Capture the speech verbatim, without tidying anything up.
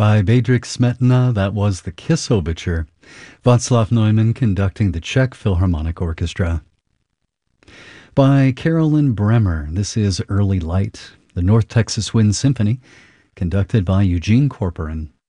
By Bedřich Smetana, that was the Kiss Overture. Václav Neumann conducting the Czech Philharmonic Orchestra. By Carolyn Bremer, this is Early Light, the North Texas Wind Symphony, conducted by Eugene Corporon.